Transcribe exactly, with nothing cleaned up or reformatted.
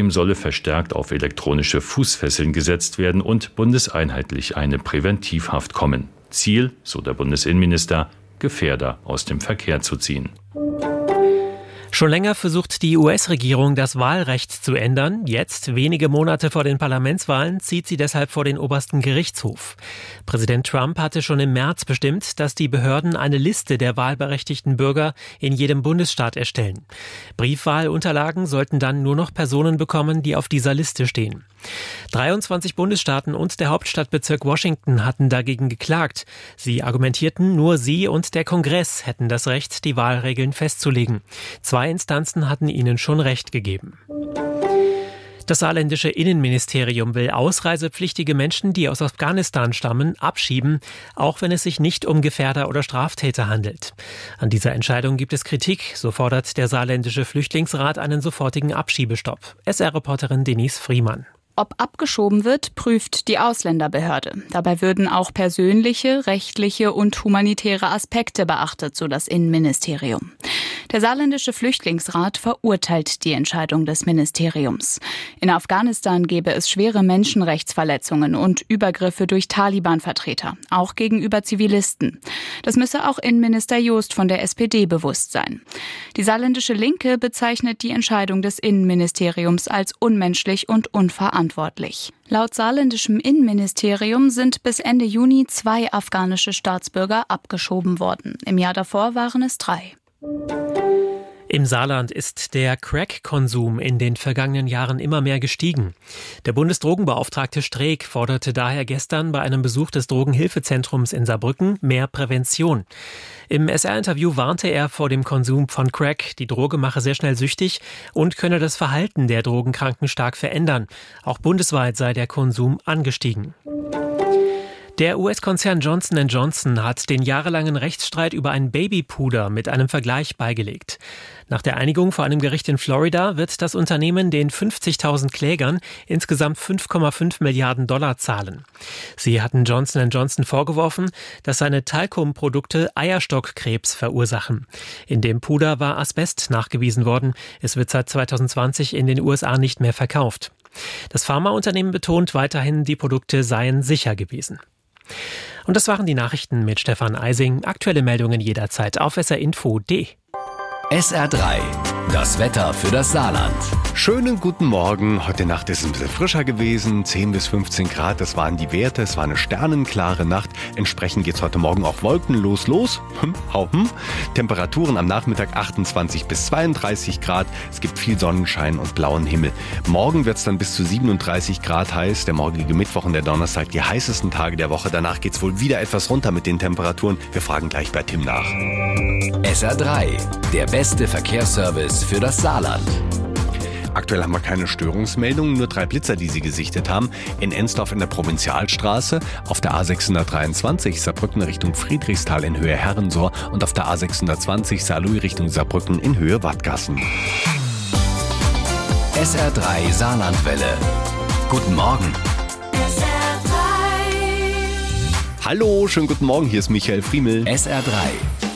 Außerdem solle verstärkt auf elektronische Fußfesseln gesetzt werden und bundeseinheitlich eine Präventivhaft kommen. Ziel, so der Bundesinnenminister, Gefährder aus dem Verkehr zu ziehen. Schon länger versucht die U S-Regierung, das Wahlrecht zu ändern. Jetzt, wenige Monate vor den Parlamentswahlen, zieht sie deshalb vor den obersten Gerichtshof. Präsident Trump hatte schon im März bestimmt, dass die Behörden eine Liste der wahlberechtigten Bürger in jedem Bundesstaat erstellen. Briefwahlunterlagen sollten dann nur noch Personen bekommen, die auf dieser Liste stehen. dreiundzwanzig Bundesstaaten und der Hauptstadtbezirk Washington hatten dagegen geklagt. Sie argumentierten, nur sie und der Kongress hätten das Recht, die Wahlregeln festzulegen. Zwei Instanzen hatten ihnen schon Recht gegeben. Das saarländische Innenministerium will ausreisepflichtige Menschen, die aus Afghanistan stammen, abschieben, auch wenn es sich nicht um Gefährder oder Straftäter handelt. An dieser Entscheidung gibt es Kritik, so fordert der saarländische Flüchtlingsrat einen sofortigen Abschiebestopp. S R-Reporterin Denise Friemann. Ob abgeschoben wird, prüft die Ausländerbehörde. Dabei würden auch persönliche, rechtliche und humanitäre Aspekte beachtet, so das Innenministerium. Der saarländische Flüchtlingsrat verurteilt die Entscheidung des Ministeriums. In Afghanistan gäbe es schwere Menschenrechtsverletzungen und Übergriffe durch Taliban-Vertreter, auch gegenüber Zivilisten. Das müsse auch Innenminister Joost von der S P D bewusst sein. Die saarländische Linke bezeichnet die Entscheidung des Innenministeriums als unmenschlich und unverantwortlich. Laut saarländischem Innenministerium sind bis Ende Juni zwei afghanische Staatsbürger abgeschoben worden. Im Jahr davor waren es drei. Im Saarland ist der Crack-Konsum in den vergangenen Jahren immer mehr gestiegen. Der Bundesdrogenbeauftragte Streeck forderte daher gestern bei einem Besuch des Drogenhilfezentrums in Saarbrücken mehr Prävention. Im S R-Interview warnte er vor dem Konsum von Crack. Die Droge mache sehr schnell süchtig und könne das Verhalten der Drogenkranken stark verändern. Auch bundesweit sei der Konsum angestiegen. Der U S-Konzern Johnson and Johnson hat den jahrelangen Rechtsstreit über ein Babypuder mit einem Vergleich beigelegt. Nach der Einigung vor einem Gericht in Florida wird das Unternehmen den fünfzigtausend Klägern insgesamt fünf Komma fünf Milliarden Dollar zahlen. Sie hatten Johnson and Johnson vorgeworfen, dass seine Talkumprodukte Eierstockkrebs verursachen. In dem Puder war Asbest nachgewiesen worden. Es wird seit zweitausendzwanzig in den U S A nicht mehr verkauft. Das Pharmaunternehmen betont weiterhin, die Produkte seien sicher gewesen. Und das waren die Nachrichten mit Stefan Eising. Aktuelle Meldungen jederzeit auf s r info punkt d e. S R drei, das Wetter für das Saarland. Schönen guten Morgen. Heute Nacht ist es ein bisschen frischer gewesen, zehn bis fünfzehn Grad, das waren die Werte. Es war eine sternenklare Nacht. Entsprechend geht's heute Morgen auch wolkenlos los. Hm, hau, hm. Temperaturen am Nachmittag achtundzwanzig bis zweiunddreißig Grad. Es gibt viel Sonnenschein und blauen Himmel. Morgen wird's dann bis zu siebenunddreißig Grad heiß. Der morgige Mittwoch und der Donnerstag die heißesten Tage der Woche. Danach geht's wohl wieder etwas runter mit den Temperaturen. Wir fragen gleich bei Tim nach. S R drei, der beste Verkehrsservice für das Saarland. Aktuell haben wir keine Störungsmeldungen, nur drei Blitzer, die Sie gesichtet haben. In Ensdorf in der Provinzialstraße, auf der A sechshundertdreiundzwanzig Saarbrücken Richtung Friedrichsthal in Höhe Herrensohr und auf der A sechshundertzwanzig Saarlouis Richtung Saarbrücken in Höhe Wadgassen. S R drei Saarlandwelle. Guten Morgen. S R drei. Hallo, schönen guten Morgen, hier ist Michael Friemel. S R drei.